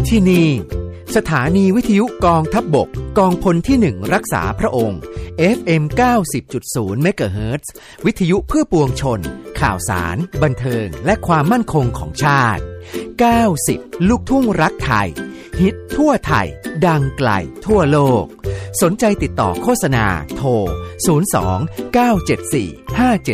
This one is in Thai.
ที่นี่สถานีวิทยุกองทัพบกกองพลที่1รักษาพระองค์ FM 90.0 เมกะเฮิรตซ์ วิทยุเพื่อปวงชนข่าวสารบันเทิงและความมั่นคงของชาติ90ลูกทุ่งรักไทยฮิตทั่วไทยดังไกลทั่วโลกสนใจติดต่อโฆษณาโทร02 974 57